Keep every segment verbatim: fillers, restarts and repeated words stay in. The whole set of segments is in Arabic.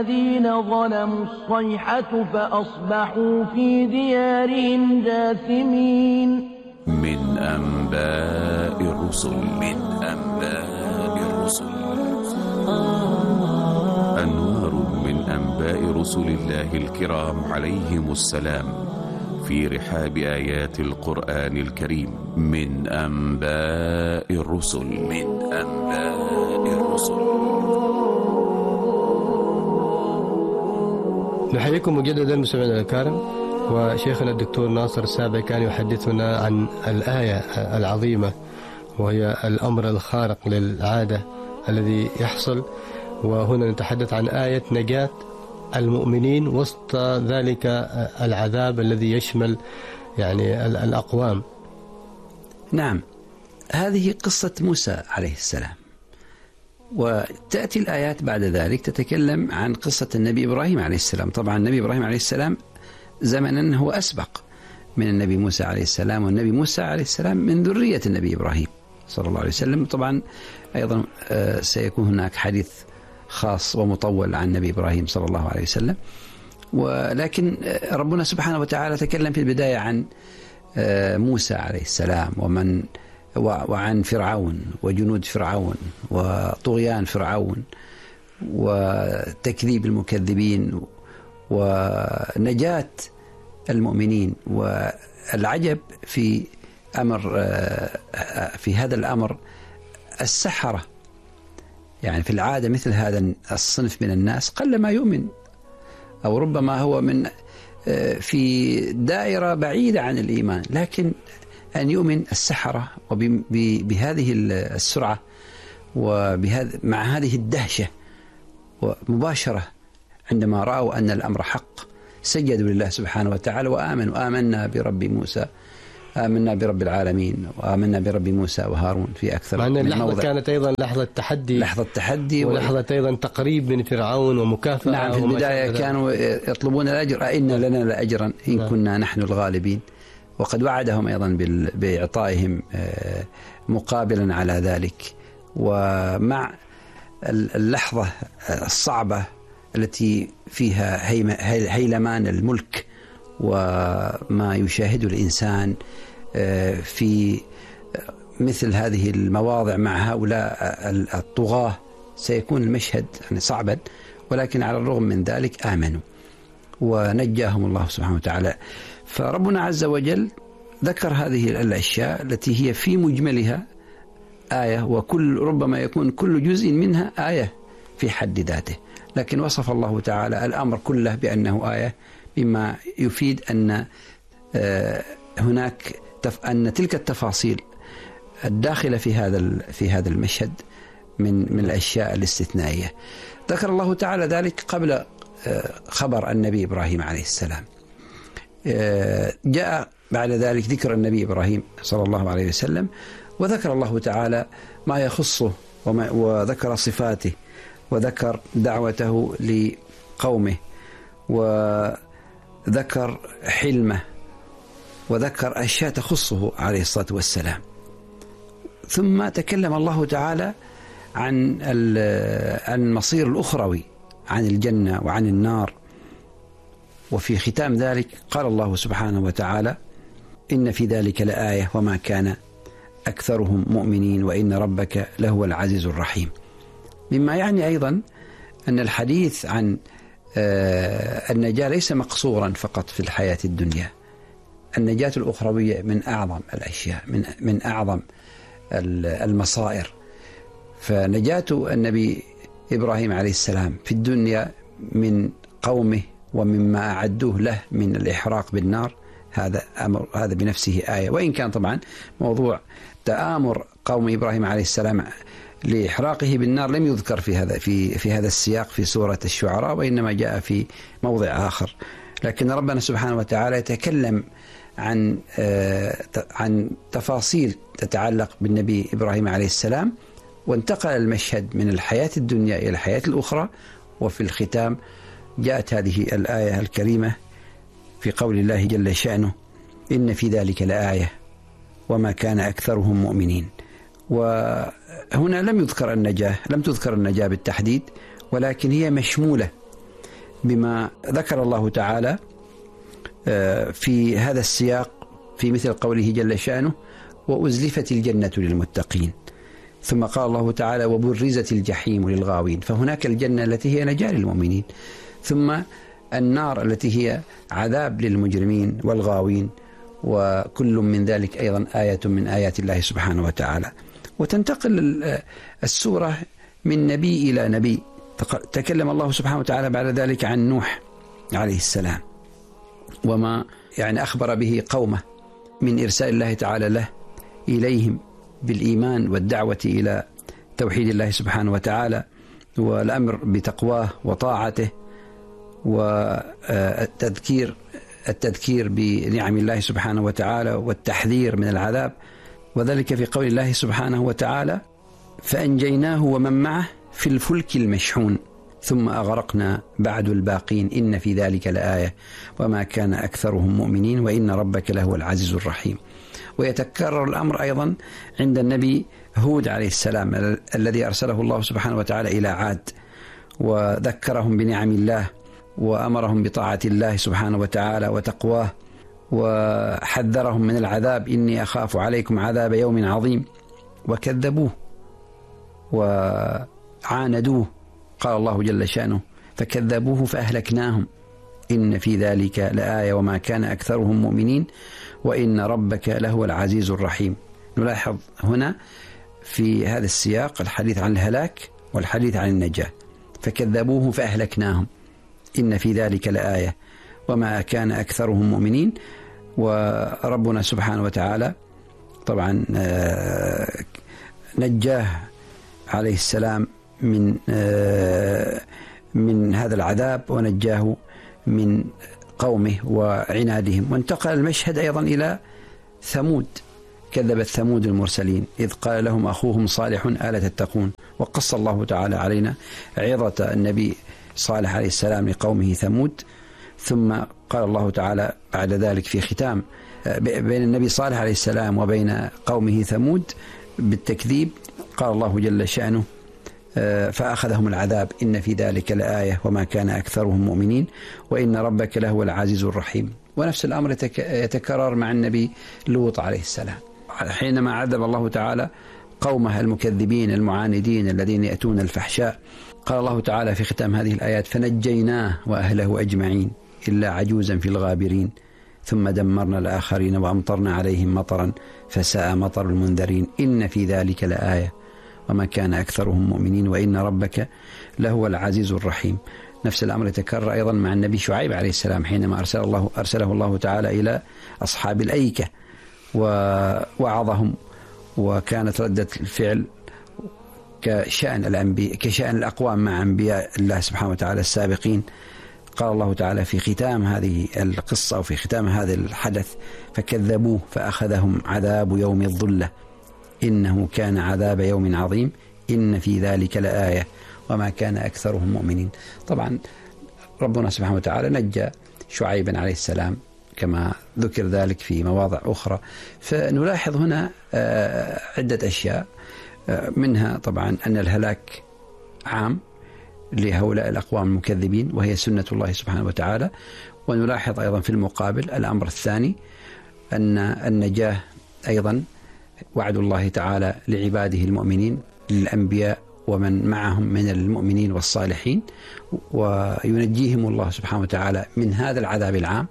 الذين ظلموا الصيحة فأصبحوا في ديارهم جاثمين. من أنباء الرسل من أنباء الرسل أنوار من أنباء رسل الله الكرام عليهم السلام في رحاب آيات القرآن الكريم. من أنباء الرسل من أنباء الرسل. نحييكم مجددا مستمعينا الكرام، وشيخنا الدكتور ناصر السابع كان يحدثنا عن الآية العظيمة وهي الأمر الخارق للعادة الذي يحصل، وهنا نتحدث عن آية نجاة المؤمنين وسط ذلك العذاب الذي يشمل يعني الأقوام. نعم، هذه قصة موسى عليه السلام، وتأتي الآيات بعد ذلك تتكلم عن قصة النبي إبراهيم عليه السلام. طبعا النبي إبراهيم عليه السلام زمنا هو أسبق من النبي موسى عليه السلام، والنبي موسى عليه السلام من ذرية النبي إبراهيم صلى الله عليه وسلم. طبعا أيضا سيكون هناك حديث خاص ومطول عن النبي إبراهيم صلى الله عليه وسلم، ولكن ربنا سبحانه وتعالى تكلم في البداية عن موسى عليه السلام ومن وعن فرعون وجنود فرعون وطغيان فرعون وتكذيب المكذبين ونجاة المؤمنين. والعجب في أمر في هذا الأمر السحرة، يعني في العادة مثل هذا الصنف من الناس قل ما يؤمن، أو ربما هو من في دائرة بعيدة عن الإيمان، لكن أن يؤمن السحرة وبهذه السرعة وبهذا مع هذه الدهشة ومباشرة عندما رأوا أن الأمر حق سجدوا لله سبحانه وتعالى وآمنوا. آمنا برب موسى، آمنا برب العالمين، وآمنا برب موسى وهارون في أكثر من موضع. اللحظة كانت أيضا لحظة تحدي لحظة تحدي ولحظة و... أيضا تقريب من فرعون ومكافأة. نعم، في البداية كانوا يطلبون الأجر، أئن لنا لأجرا إن نعم. كنا نحن الغالبين، وقد وعدهم أيضا بإعطائهم مقابلا على ذلك. ومع اللحظة الصعبة التي فيها هيلمان الملك وما يشاهده الإنسان في مثل هذه المواضع مع هؤلاء الطغاة سيكون المشهد صعبا، ولكن على الرغم من ذلك آمنوا ونجاهم الله سبحانه وتعالى. فربنا عز وجل ذكر هذه الأشياء التي هي في مجملها آية، وكل ربما يكون كل جزء منها آية في حد ذاته، لكن وصف الله تعالى الأمر كله بأنه آية، مما يفيد أن هناك أن تلك التفاصيل الداخلة في هذا في هذا المشهد من من الأشياء الاستثنائية. ذكر الله تعالى ذلك قبل خبر النبي إبراهيم عليه السلام. جاء بعد ذلك ذكر النبي إبراهيم صلى الله عليه وسلم، وذكر الله تعالى ما يخصه وذكر صفاته وذكر دعوته لقومه وذكر حلمه وذكر أشياء تخصه عليه الصلاة والسلام. ثم تكلم الله تعالى عن المصير الأخروي، عن الجنة وعن النار. وفي ختام ذلك قال الله سبحانه وتعالى: إن في ذلك لآية وما كان أكثرهم مؤمنين وإن ربك لهو العزيز الرحيم. مما يعني أيضا أن الحديث عن النجاة ليس مقصورا فقط في الحياة الدنيا. النجاة الأخروية من أعظم الأشياء، من من أعظم المصائر. فنجاة النبي إبراهيم عليه السلام في الدنيا من قومه ومما أعدوه له من الإحراق بالنار، هذا أمر هذا بنفسه آية، وإن كان طبعا موضوع تآمر قوم إبراهيم عليه السلام لإحراقه بالنار لم يذكر في هذا في في هذا السياق في سورة الشعراء، وإنما جاء في موضع آخر. لكن ربنا سبحانه وتعالى يتكلم عن عن تفاصيل تتعلق بالنبي إبراهيم عليه السلام، وانتقل المشهد من الحياة الدنيا إلى الحياة الأخرى. وفي الختام جاءت هذه الآية الكريمة في قول الله جل شأنه: إن في ذلك لآية وما كان أكثرهم مؤمنين. وهنا لم يذكر النجاة لم تذكر النجاة بالتحديد، ولكن هي مشمولة بما ذكر الله تعالى في هذا السياق في مثل قوله جل شأنه: وأزلفت الجنة للمتقين. ثم قال الله تعالى: وبرزت الجحيم للغاوين. فهناك الجنة التي هي نجاة للمؤمنين، ثم النار التي هي عذاب للمجرمين والغاوين، وكل من ذلك أيضا آية من آيات الله سبحانه وتعالى. وتنتقل السورة من نبي إلى نبي. تكلم الله سبحانه وتعالى بعد ذلك عن نوح عليه السلام، وما يعني أخبر به قومه من إرسال الله تعالى له إليهم بالإيمان والدعوة إلى توحيد الله سبحانه وتعالى، والأمر بتقواه وطاعته، والتذكير التذكير بنعم الله سبحانه وتعالى، والتحذير من العذاب. وذلك في قول الله سبحانه وتعالى: فأنجيناه ومن معه في الفلك المشحون ثم أغرقنا بعد الباقين إن في ذلك لآية وما كان أكثرهم مؤمنين وإن ربك لهو العزيز الرحيم. ويتكرر الأمر أيضا عند النبي هود عليه السلام الذي أرسله الله سبحانه وتعالى إلى عاد، وذكرهم بنعم الله وأمرهم بطاعة الله سبحانه وتعالى وتقواه، وحذرهم من العذاب: إني أخاف عليكم عذاب يوم عظيم. وكذبوه وعاندوه. قال الله جل شأنه: فكذبوه فأهلكناهم إن في ذلك لآية وما كان أكثرهم مؤمنين وإن ربك لهو العزيز الرحيم. نلاحظ هنا في هذا السياق الحديث عن الهلاك والحديث عن النجاة. فكذبوه فأهلكناهم إن في ذلك لآية وما كان أكثرهم مؤمنين. وربنا سبحانه وتعالى طبعا نجاه عليه السلام من من هذا العذاب، ونجاه من قومه وعنادهم. وانتقل المشهد أيضا إلى ثمود. كذبت ثمود المرسلين إذ قال لهم أخوهم صالح ألا تتقون. وقص الله تعالى علينا عظة النبي صالح عليه السلام لقومه ثمود. ثم قال الله تعالى بعد ذلك في ختام بين النبي صالح عليه السلام وبين قومه ثمود بالتكذيب، قال الله جل شأنه: فأخذهم العذاب إن في ذلك لآية وما كان أكثرهم مؤمنين وإن ربك لهو العزيز الرحيم. ونفس الأمر يتكرر مع النبي لوط عليه السلام حينما عذب الله تعالى قومه المكذبين المعاندين الذين يأتون الفحشاء. قال الله تعالى في ختام هذه الآيات: فنجيناه وأهله أجمعين إلا عجوزا في الغابرين ثم دمرنا الآخرين وأمطرنا عليهم مطرا فساء مطر المنذرين إن في ذلك لآية وما كان أكثرهم مؤمنين وإن ربك لهو العزيز الرحيم. نفس الأمر يتكرر أيضا مع النبي شعيب عليه السلام حينما أرسل الله أرسله الله تعالى إلى أصحاب الأيكة ووعظهم، وكانت ردة الفعل كشأن الأنبياء كشأن الأقوام مع أنبياء الله سبحانه وتعالى السابقين. قال الله تعالى في ختام هذه القصة وفي ختام هذا الحدث: فكذبوه فأخذهم عذاب يوم الظلة إنه كان عذاب يوم عظيم إن في ذلك لآية وما كان أكثرهم مؤمنين. طبعا ربنا سبحانه وتعالى نجى شعيبا عليه السلام كما ذكر ذلك في مواضع أخرى. فنلاحظ هنا عدة أشياء، منها طبعا أن الهلاك عام لهؤلاء الأقوام المكذبين وهي سنة الله سبحانه وتعالى. ونلاحظ أيضا في المقابل الأمر الثاني أن النجاة أيضا وعد الله تعالى لعباده المؤمنين للأنبياء ومن معهم من المؤمنين والصالحين، وينجيهم الله سبحانه وتعالى من هذا العذاب العام.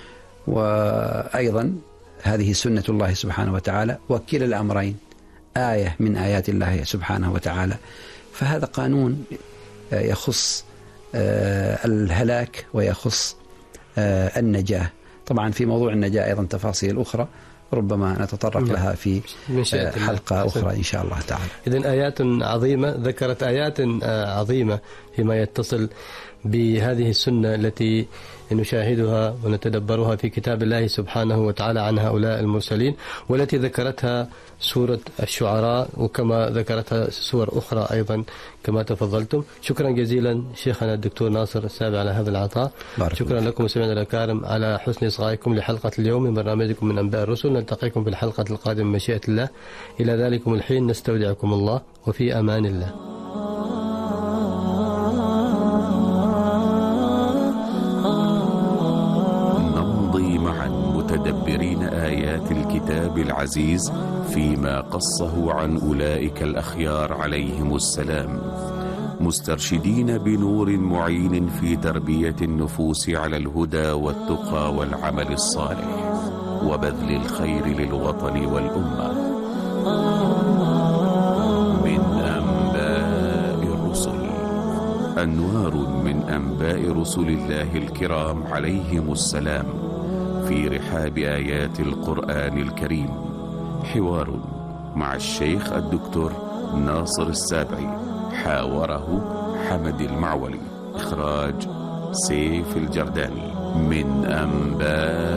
وأيضا هذه سنة الله سبحانه وتعالى، وكلا الأمرين آية من آيات الله سبحانه وتعالى. فهذا قانون يخص الهلاك ويخص النجاة. طبعا في موضوع النجاة أيضا تفاصيل أخرى ربما نتطرق لها في حلقة أخرى إن شاء الله تعالى. إذن آيات عظيمة، ذكرت آيات عظيمة فيما يتصل بهذه السنة التي نشاهدها ونتدبرها في كتاب الله سبحانه وتعالى عن هؤلاء المرسلين، والتي ذكرتها سورة الشعراء وكما ذكرتها سور أخرى أيضا كما تفضلتم. شكرا جزيلا شيخنا الدكتور ناصر السابع على هذا العطاء. شكرا لكم سمعنا الأكارم على حسن إصغائكم لحلقة اليوم من برنامجكم من أنباء الرسل. نلتقيكم في الحلقة القادمة مشيئة الله. إلى ذلكم الحين نستودعكم الله وفي أمان الله. الكتاب العزيز فيما قصه عن أولئك الأخيار عليهم السلام، مسترشدين بنور معين في تربية النفوس على الهدى والتقى والعمل الصالح وبذل الخير للوطن والأمة. من أنباء الرسل. أنوار من أنباء رسل الله الكرام عليهم السلام في رحاب آيات القرآن الكريم. حوار مع الشيخ الدكتور ناصر السابعي، حاوره حمد المعولي، إخراج سيف الجرداني. من أنباء